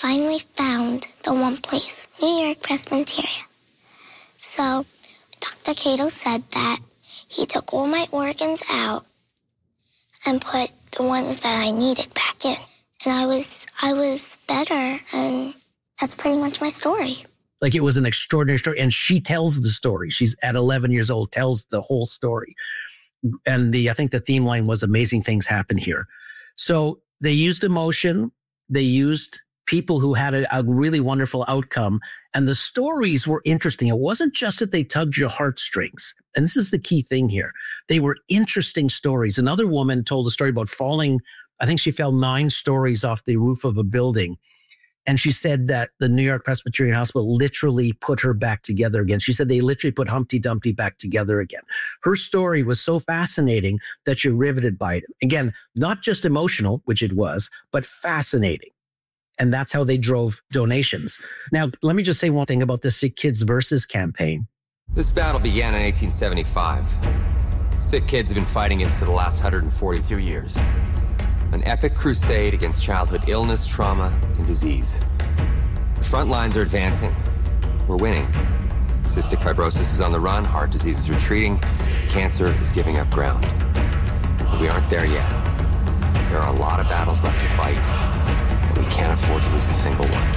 finally found the one place, New York Presbyterian. So Dr. Cato said that he took all my organs out and put the ones that I needed back in. And I was better, and that's pretty much my story. Like, it was an extraordinary story, and she tells the story. She's at 11 years old, tells the whole story. And I think the theme line was amazing things happen here. So they used emotion. They used people who had a really wonderful outcome. And the stories were interesting. It wasn't just that they tugged your heartstrings. And this is the key thing here. They were interesting stories. Another woman told a story about falling. I think she fell 9 stories off the roof of a building. And she said that the New York Presbyterian Hospital literally put her back together again. She said they literally put Humpty Dumpty back together again. Her story was so fascinating that you're riveted by it. Again, not just emotional, which it was, but fascinating. And that's how they drove donations. Now, let me just say one thing about the Sick Kids Versus campaign. This battle began in 1875. Sick kids have been fighting it for the last 142 years. An epic crusade against childhood illness, trauma, and disease. The front lines are advancing. We're winning. Cystic fibrosis is on the run, heart disease is retreating, cancer is giving up ground. But we aren't there yet. There are a lot of battles left to fight, and we can't afford to lose a single one.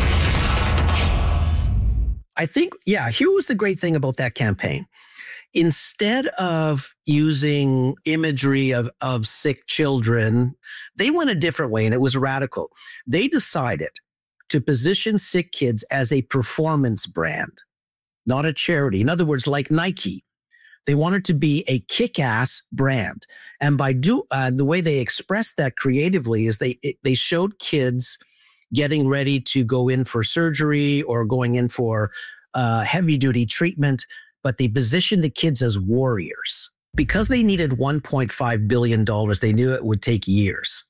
I think, here was the great thing about that campaign. Instead of using imagery of sick children, they went a different way, and it was radical. They decided to position sick kids as a performance brand, not a charity. In other words, like Nike, they wanted to be a kick-ass brand. And by the way they expressed that creatively is they showed kids getting ready to go in for surgery or going in for heavy-duty treatment, but they positioned the kids as warriors. Because they needed $1.5 billion, they knew it would take years.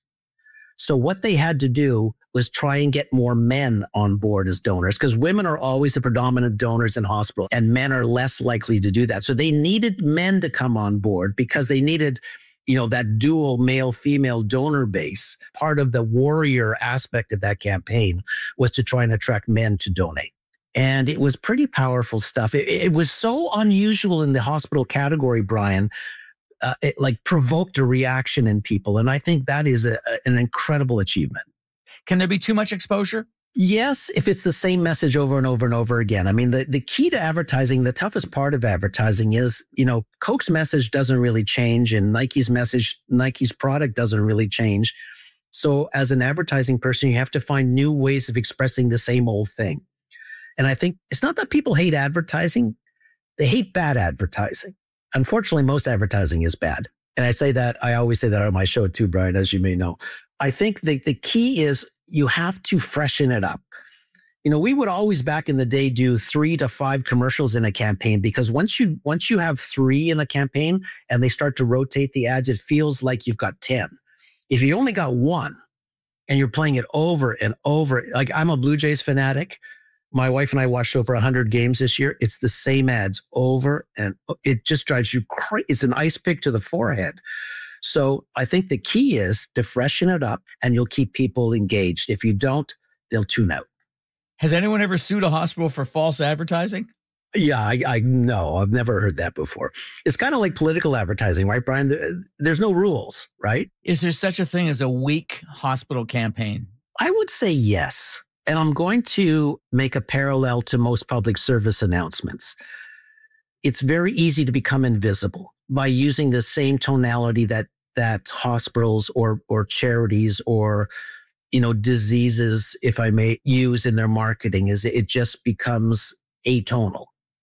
So what they had to do was try and get more men on board as donors, because women are always the predominant donors in hospital, and men are less likely to do that. So they needed men to come on board because they needed, that dual male-female donor base. Part of the warrior aspect of that campaign was to try and attract men to donate. And it was pretty powerful stuff. It was so unusual in the hospital category, Brian. It provoked a reaction in people. And I think that is an incredible achievement. Can there be too much exposure? Yes, if it's the same message over and over and over again. I mean, the key to advertising, the toughest part of advertising is, Coke's message doesn't really change, and Nike's product doesn't really change. So as an advertising person, you have to find new ways of expressing the same old thing. And I think it's not that people hate advertising. They hate bad advertising. Unfortunately, most advertising is bad. And I always say that on my show too, Brian, as you may know. I think the key is you have to freshen it up. We would always back in the day do 3 to 5 commercials in a campaign, because once you have 3 in a campaign and they start to rotate the ads, it feels like you've got 10. If you only got 1 and you're playing it over and over, like I'm a Blue Jays fanatic. My wife and I watched over 100 games this year. It's the same ads over, and it just drives you crazy. It's an ice pick to the forehead. So I think the key is to freshen it up, and you'll keep people engaged. If you don't, they'll tune out. Has anyone ever sued a hospital for false advertising? Yeah, I know. I've never heard that before. It's kind of like political advertising, right, Brian? There's no rules, right? Is there such a thing as a weak hospital campaign? I would say yes. And I'm going to make a parallel to most public service announcements. It's very easy to become invisible by using the same tonality that hospitals or charities or diseases, if I may, use in their marketing. Is it just becomes atonal.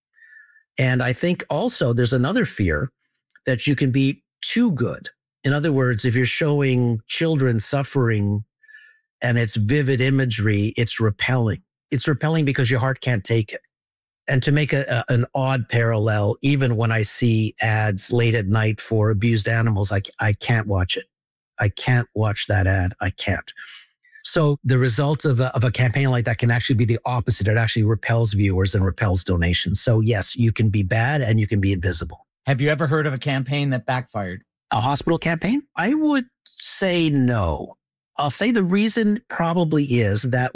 And I think also there's another fear that you can be too good. In other words, if you're showing children suffering and it's vivid imagery, it's repelling. It's repelling because your heart can't take it. And to make an odd parallel, even when I see ads late at night for abused animals, I can't watch it. I can't watch that ad. I can't. So the results of a campaign like that can actually be the opposite. It actually repels viewers and repels donations. So yes, you can be bad and you can be invisible. Have you ever heard of a campaign that backfired? A hospital campaign? I would say no. I'll say the reason probably is that